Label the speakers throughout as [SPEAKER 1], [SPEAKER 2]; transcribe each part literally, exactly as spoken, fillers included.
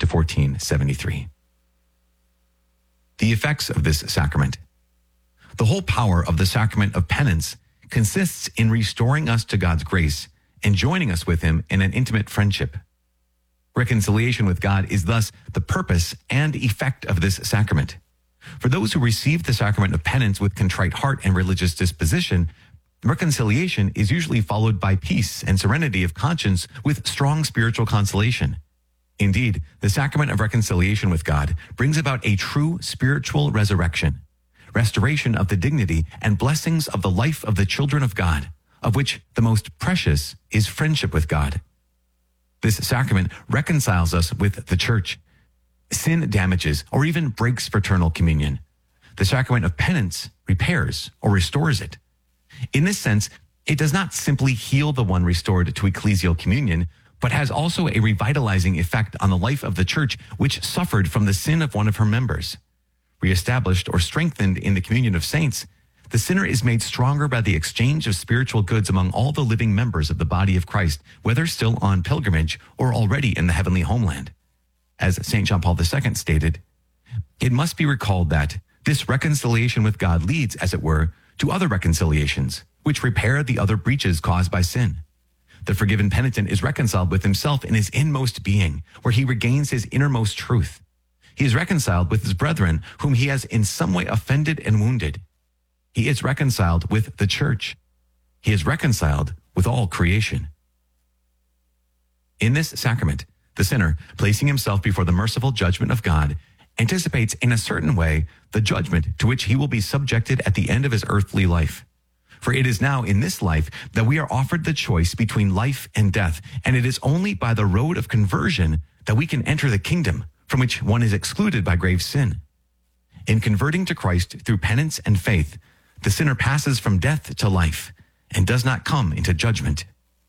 [SPEAKER 1] to fourteen seventy-three. The effects of this sacrament. The whole power of the sacrament of penance consists in restoring us to God's grace and joining us with him in an intimate friendship. Reconciliation with God is thus the purpose and effect of this sacrament. For those who receive the sacrament of penance with contrite heart and religious disposition, reconciliation is usually followed by peace and serenity of conscience with strong spiritual consolation. Indeed, the sacrament of reconciliation with God brings about a true spiritual resurrection, restoration of the dignity and blessings of the life of the children of God, of which the most precious is friendship with God. This sacrament reconciles us with the church. Sin damages or even breaks fraternal communion. The sacrament of penance repairs or restores it. In this sense, it does not simply heal the one restored to ecclesial communion, but has also a revitalizing effect on the life of the church which suffered from the sin of one of her members. Reestablished or strengthened in the communion of saints, the sinner is made stronger by the exchange of spiritual goods among all the living members of the body of Christ, whether still on pilgrimage or already in the heavenly homeland. As Saint John Paul the Second stated, it must be recalled that this reconciliation with God leads, as it were, to other reconciliations, which repair the other breaches caused by sin. The forgiven penitent is reconciled with himself in his inmost being, where he regains his innermost truth. He is reconciled with his brethren, whom he has in some way offended and wounded. He is reconciled with the church. He is reconciled with all creation. In this sacrament, the sinner, placing himself before the merciful judgment of God, anticipates in a certain way the judgment to which he will be subjected at the end of his earthly life. For it is now in this life that we are offered the choice between life and death, and it is only by the road of conversion that we can enter the kingdom from which one is excluded by grave sin. In converting to Christ through penance and faith, the sinner passes from death to life and does not come into judgment.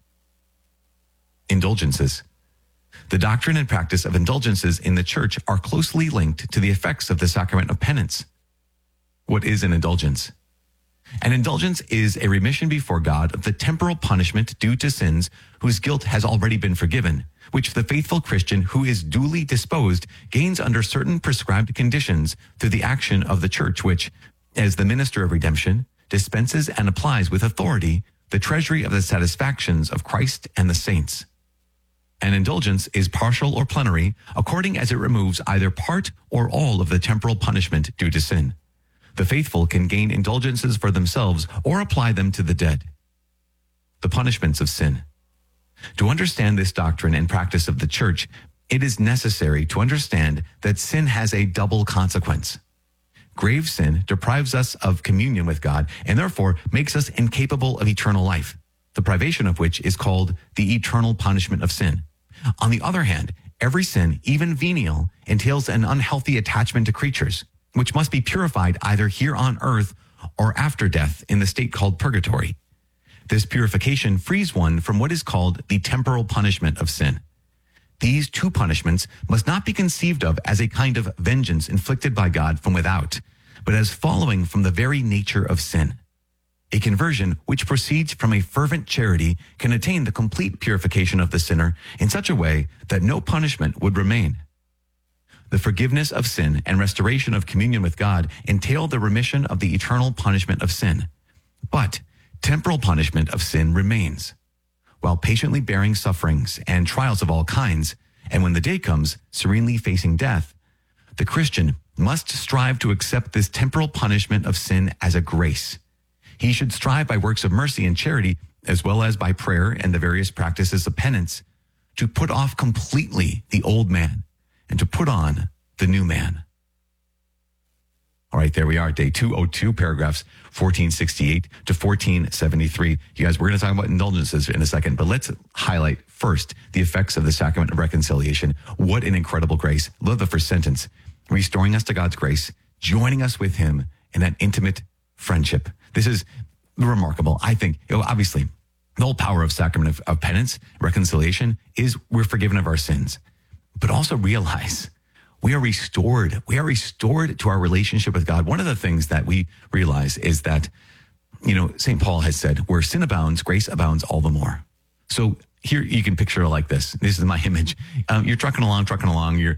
[SPEAKER 1] Indulgences. The doctrine and practice of indulgences in the church are closely linked to the effects of the sacrament of penance. What is an indulgence? An indulgence is a remission before God of the temporal punishment due to sins whose guilt has already been forgiven, which the faithful Christian who is duly disposed gains under certain prescribed conditions through the action of the church, which, as the minister of redemption, dispenses and applies with authority the treasury of the satisfactions of Christ and the saints. An indulgence is partial or plenary, according as it removes either part or all of the temporal punishment due to sin. The faithful can gain indulgences for themselves or apply them to the dead. The punishments of sin. To understand this doctrine and practice of the church, it is necessary to understand that sin has a double consequence. Grave sin deprives us of communion with God and therefore makes us incapable of eternal life, the privation of which is called the eternal punishment of sin. On the other hand, every sin, even venial, entails an unhealthy attachment to creatures, which must be purified either here on earth or after death in the state called purgatory. This purification frees one from what is called the temporal punishment of sin. These two punishments must not be conceived of as a kind of vengeance inflicted by God from without, but as following from the very nature of sin. A conversion which proceeds from a fervent charity can attain the complete purification of the sinner in such a way that no punishment would remain. The forgiveness of sin and restoration of communion with God entail the remission of the eternal punishment of sin. But temporal punishment of sin remains. While patiently bearing sufferings and trials of all kinds, and when the day comes, serenely facing death, the Christian must strive to accept this temporal punishment of sin as a grace. He should strive by works of mercy and charity, as well as by prayer and the various practices of penance, to put off completely the old man and to put on the new man. All right, there we are, day two oh two, paragraphs fourteen sixty-eight to fourteen seventy-three. You guys, we're going to talk about indulgences in a second, but let's highlight first the effects of the sacrament of reconciliation. What an incredible grace. Love the first sentence. Restoring us to God's grace, joining us with him in that intimate friendship. This is remarkable. I think, you know, obviously, the whole power of sacrament of, of penance, reconciliation, is we're forgiven of our sins. But also realize we are restored. We are restored to our relationship with God. One of the things that we realize is that, you know, Saint Paul has said, where sin abounds, grace abounds all the more. So here you can picture it like this. This is my image. Um, you're trucking along, trucking along. You're